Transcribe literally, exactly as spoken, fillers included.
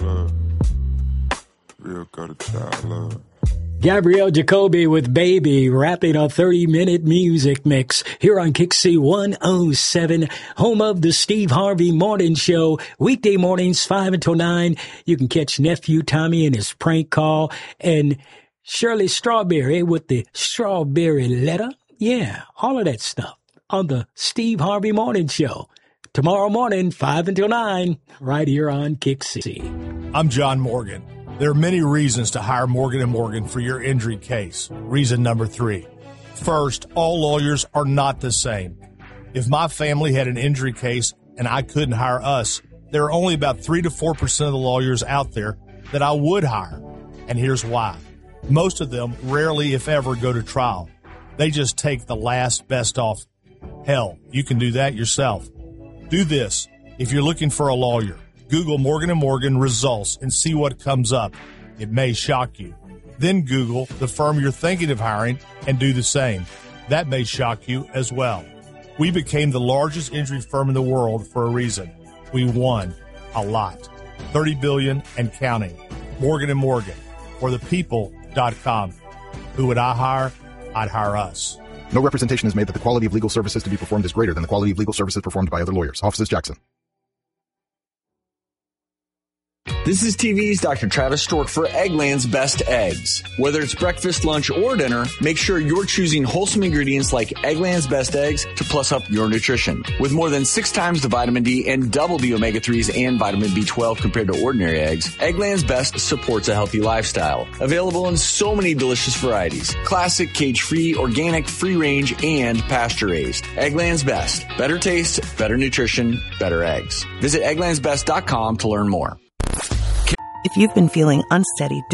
love. Real gutter child love. Gabrielle Jacoby with Baby, wrapping a thirty-minute music mix here on Kick C one oh seven, home of the Steve Harvey Morning Show. Weekday mornings, five until nine. You can catch Nephew Tommy and his prank call, and Shirley Strawberry with the Strawberry Letter. Yeah, all of that stuff on the Steve Harvey Morning Show. Tomorrow morning, five until nine, right here on Kick C. I'm John Morgan. There are many reasons to hire Morgan and Morgan for your injury case. Reason number three. First, all lawyers are not the same. If my family had an injury case and I couldn't hire us, there are only about three to four percent of the lawyers out there that I would hire. And here's why. Most of them rarely, if ever, go to trial. They just take the last best offer. Hell, you can do that yourself. Do this. If you're looking for a lawyer, Google Morgan and Morgan results and see what comes up. It may shock you. Then Google the firm you're thinking of hiring and do the same. That may shock you as well. We became the largest injury firm in the world for a reason. We won a lot. thirty billion dollars and counting. Morgan and Morgan, for the people dot com. Who would I hire? I'd hire us. No representation is made that the quality of legal services to be performed is greater than the quality of legal services performed by other lawyers. Offices Jackson. This is T V's Doctor Travis Stork for Eggland's Best Eggs. Whether it's breakfast, lunch, or dinner, make sure you're choosing wholesome ingredients like Eggland's Best Eggs to plus up your nutrition. With more than six times the vitamin D and double the omega threes and vitamin B twelve compared to ordinary eggs, Eggland's Best supports a healthy lifestyle. Available in so many delicious varieties. Classic, cage-free, organic, free-range, and pasture-raised. Eggland's Best. Better taste, better nutrition, better eggs. Visit egglands best dot com to learn more. If you've been feeling unsteady,